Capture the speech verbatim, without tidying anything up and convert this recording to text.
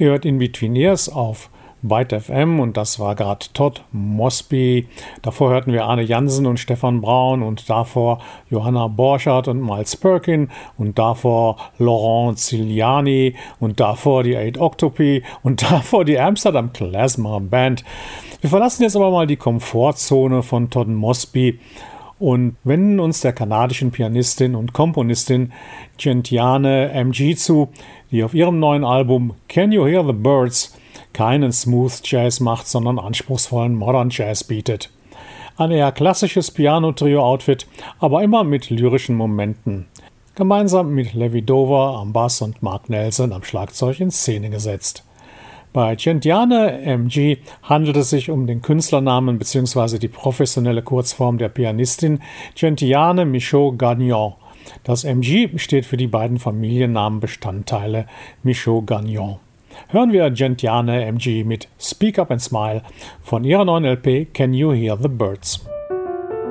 Ihr hört In Between Ears auf Byte F M und das war gerade Todd Mosby. Davor hörten wir Arne Jansen und Stefan Braun und davor Johanna Borchardt und Miles Perkin und davor Laurent Ziliani und davor die Eight Octopi und davor die Amsterdam Klezmer Band. Wir verlassen jetzt aber mal die Komfortzone von Todd Mosby und wenden uns der kanadischen Pianistin und Komponistin Gentiane M G zu, die auf ihrem neuen Album Can You Hear the Birds keinen Smooth Jazz macht, sondern anspruchsvollen Modern Jazz bietet. Ein eher klassisches Piano-Trio-Outfit, aber immer mit lyrischen Momenten. Gemeinsam mit Levi Dover am Bass und Mark Nelson am Schlagzeug in Szene gesetzt. Bei Gentiane M G handelt es sich um den Künstlernamen bzw. die professionelle Kurzform der Pianistin Gentiane Michaud-Gagnon. Das M G steht für die beiden Familiennamenbestandteile Michaud-Gagnon. Hören wir Gentiane M G mit Speak Up and Smile von ihrer neuen L P Can You Hear the Birds?